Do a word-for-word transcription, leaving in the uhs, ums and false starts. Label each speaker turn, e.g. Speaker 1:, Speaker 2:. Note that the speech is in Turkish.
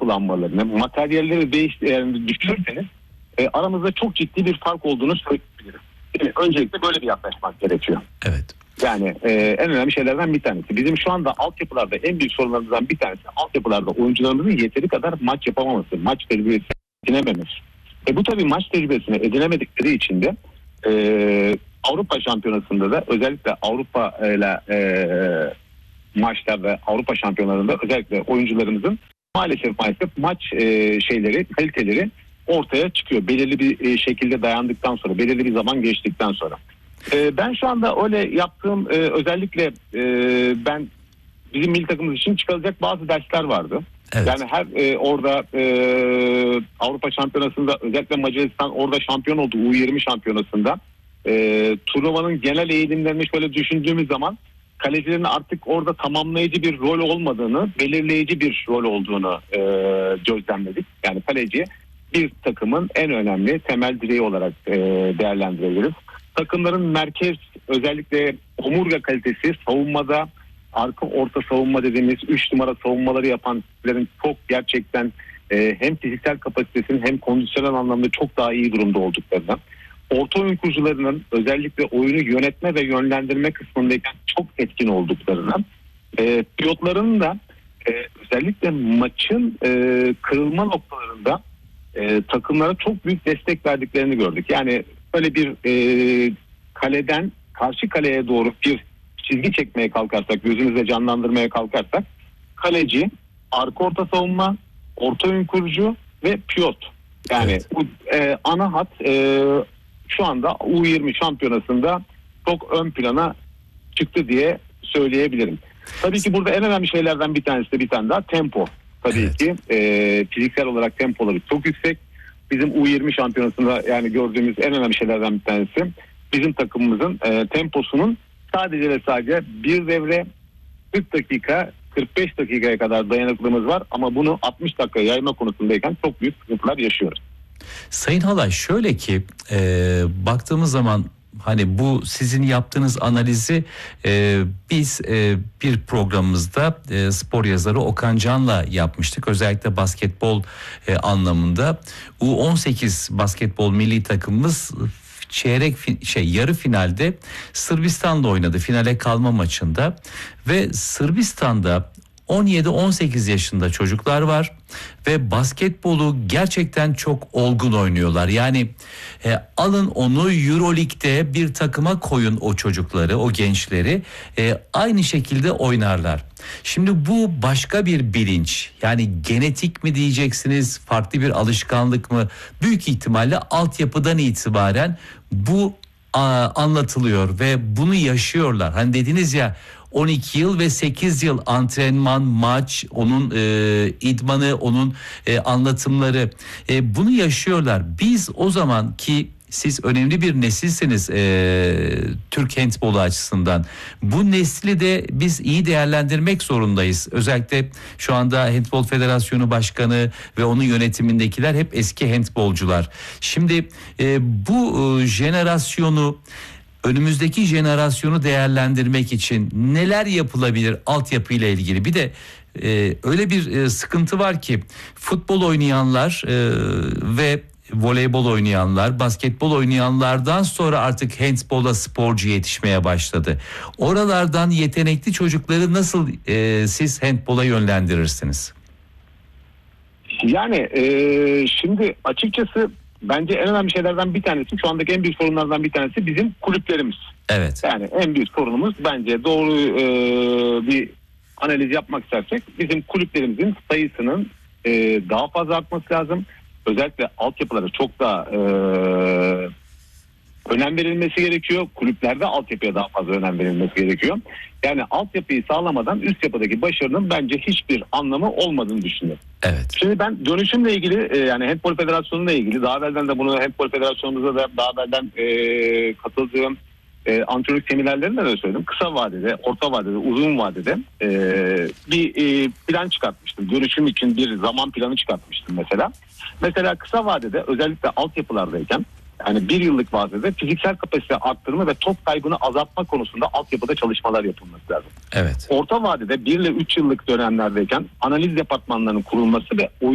Speaker 1: yapılanmalarını, materyalleri değiş, yani düşünürseniz e, aramızda çok ciddi bir fark olduğunu söyleyebilirim. Yani öncelikle böyle bir yaklaşmak gerekiyor.
Speaker 2: Evet.
Speaker 1: Yani e, en önemli şeylerden bir tanesi. Bizim şu anda altyapılarda en büyük sorunlarımızdan bir tanesi altyapılarda oyuncularımızın yeteri kadar maç yapamaması, maç tecrübesi edinememesi. E bu tabii maç tecrübesini edinemedikleri için de e, Avrupa Şampiyonası'nda da özellikle Avrupa ile e, maçlar ve Avrupa Şampiyonlarında özellikle oyuncularımızın maalesef maalesef maç e, şeyleri, kaliteleri ortaya çıkıyor. Belirli bir e, şekilde dayandıktan sonra, belirli bir zaman geçtikten sonra. E, ben şu anda öyle yaptığım e, özellikle e, ben bizim milli takımımız için çıkarılacak bazı dersler vardı.
Speaker 2: Evet.
Speaker 1: Yani her e, orada e, Avrupa Şampiyonası'nda özellikle Macaristan orada şampiyon oldu U yirmi şampiyonasında. E, turnuvanın genel eğilimlerini şöyle düşündüğümüz zaman kalecilerin artık orada tamamlayıcı bir rol olmadığını, belirleyici bir rol olduğunu e, gözlemledik. Yani kaleci bir takımın en önemli temel direği olarak e, değerlendirebiliriz. Takımların merkez özellikle omurga kalitesi savunmada, arka orta savunma dediğimiz üç numara savunmaları yapanların çok gerçekten e, hem fiziksel kapasitesinin hem kondisyonel anlamda çok daha iyi durumda olduklarından, orta oyun kurucularının özellikle oyunu yönetme ve yönlendirme kısmındayken çok etkin olduklarından, e, pilotların da e, özellikle maçın e, kırılma noktalarında e, takımlara çok büyük destek verdiklerini gördük. Yani böyle bir e, kaleden karşı kaleye doğru bir çizgi çekmeye kalkarsak, gözümüzde canlandırmaya kalkarsak, kaleci, arka orta savunma, orta oyun kurucu ve pilot. Yani
Speaker 2: evet.
Speaker 1: bu e, ana hat e, şu anda U yirmi şampiyonasında çok ön plana çıktı diye söyleyebilirim. Tabii ki burada en önemli şeylerden bir tanesi de bir tane daha tempo. Tabii
Speaker 2: evet.
Speaker 1: ki e, fiziksel olarak tempoları çok yüksek. Bizim U yirmi şampiyonasında yani gördüğümüz en önemli şeylerden bir tanesi bizim takımımızın e, temposunun sadece ve sadece bir devre kırk dakika kırk beş dakikaya kadar dayanıklılığımız var ama bunu altmış dakika yayma konusundayken çok büyük sıkıntılar yaşıyoruz.
Speaker 2: Sayın Halay, şöyle ki e, baktığımız zaman hani bu sizin yaptığınız analizi e, biz e, bir programımızda e, spor yazarı Okan Can'la yapmıştık. Özellikle basketbol e, anlamında U on sekiz basketbol milli takımımız çeyrek fi- şey yarı finalde Sırbistan'da oynadı, finale kalma maçında ve Sırbistan'da on yedi on sekiz yaşında çocuklar var ve basketbolu gerçekten çok olgun oynuyorlar. Yani e, alın onu Euroleague'de bir takıma koyun o çocukları, o gençleri e, aynı şekilde oynarlar. Şimdi bu başka bir bilinç, yani genetik mi diyeceksiniz, farklı bir alışkanlık mı? Büyük ihtimalle altyapıdan itibaren bu a, anlatılıyor ve bunu yaşıyorlar. Hani dediniz ya, on iki yıl ve sekiz yıl antrenman, maç, onun e, idmanı, onun e, anlatımları, e, bunu yaşıyorlar. Biz o zaman ki siz önemli bir nesilsiniz e, Türk handbolu açısından. Bu nesli de biz iyi değerlendirmek zorundayız. Özellikle şu anda Handbol Federasyonu Başkanı ve onun yönetimindekiler hep eski handbolcular. Şimdi e, bu e, jenerasyonu, önümüzdeki jenerasyonu değerlendirmek için neler yapılabilir altyapı ile ilgili? Bir de e, öyle bir e, sıkıntı var ki futbol oynayanlar e, ve voleybol oynayanlar, basketbol oynayanlardan sonra artık handbola sporcu yetişmeye başladı. Oralardan yetenekli çocukları nasıl e, siz handbola yönlendirirsiniz?
Speaker 1: Yani e, şimdi açıkçası bence en önemli şeylerden bir tanesi, şu andaki en büyük sorunlardan bir tanesi bizim kulüplerimiz.
Speaker 2: Evet.
Speaker 1: Yani en büyük sorunumuz bence doğru e, bir analiz yapmak istersek bizim kulüplerimizin sayısının e, daha fazla artması lazım. Özellikle altyapılara çok daha e, önem verilmesi gerekiyor. Kulüplerde altyapıya daha fazla önem verilmesi gerekiyor. Yani altyapıyı sağlamadan üst yapıdaki başarının bence hiçbir anlamı olmadığını düşünüyorum.
Speaker 2: Evet.
Speaker 1: Şimdi ben dönüşümle ilgili e, yani Handbol Federasyonu'na ilgili daha evvelden de bunu Handbol Federasyonumuzda da daha evvelden e, katıldığım e, antrenörlük seminerlerinde de söyledim. Kısa vadede, orta vadede, uzun vadede e, bir e, plan çıkartmıştım. Dönüşüm için bir zaman planı çıkartmıştım mesela. Mesela kısa vadede özellikle altyapılardayken, yani bir yıllık vadede fiziksel kapasite arttırma ve top kaybını azaltma konusunda altyapıda çalışmalar yapılması lazım.
Speaker 2: Evet.
Speaker 1: Orta vadede bir ile üç yıllık dönemlerdeyken analiz departmanlarının kurulması ve